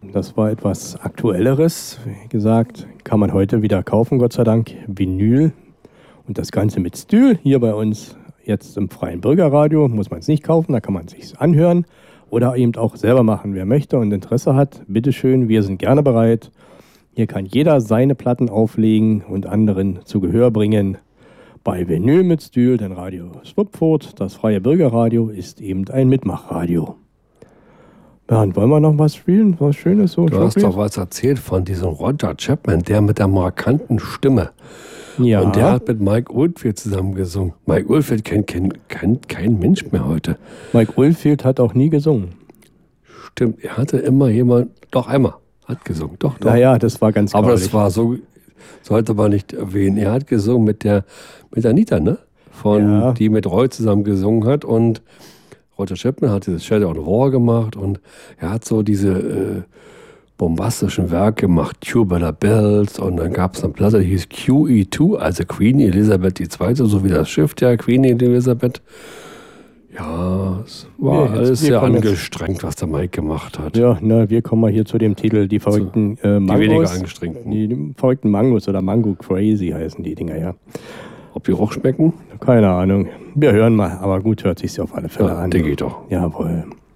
das war etwas Aktuelleres. Wie gesagt, kann man heute wieder kaufen, Gott sei Dank, Vinyl. Und das Ganze mit Stühl hier bei uns jetzt im Freien Bürgerradio. Muss man es nicht kaufen, da kann man es sich anhören oder eben auch selber machen. Wer möchte und Interesse hat, bitteschön, wir sind gerne bereit. Hier kann jeder seine Platten auflegen und anderen zu Gehör bringen. Bei Vinyl mit Stühl, denn Radio Schwupfurt, das Freie Bürgerradio, ist eben ein Mitmachradio. Bernd, wollen wir noch was spielen? Was Schönes? So du hast doch was erzählt von diesem Roger Chapman, der mit der markanten Stimme. Ja. Und der hat mit Mike Oldfield zusammen gesungen. Mike Oldfield kennt kein Mensch mehr heute. Mike Oldfield hat auch nie gesungen. Stimmt, er hatte immer jemand, doch einmal, hat gesungen. Doch. Naja, das war ganz aber das war so, sollte man nicht erwähnen. Er hat gesungen mit Anita, ne? Die mit Roy zusammen gesungen hat. Und Roger Chapman hat dieses Shadow on War gemacht und er hat so diese bombastischen Werke gemacht, Tubular Bells, und dann gab es eine Platte, die hieß QE2, also Queen Elizabeth II., so wie das Schiff der Queen Elizabeth. Ja, es war alles sehr angestrengt, was der Mike gemacht hat. Ja, wir kommen mal hier zu dem Titel, die verrückten Mangos. Die weniger angestrengten. Die verrückten Mangos oder Mango Crazy heißen die Dinger, ja. Ob die auch schmecken? Keine Ahnung. Wir hören mal, aber gut hört sich auf alle Fälle an. Der geht doch. Jawohl.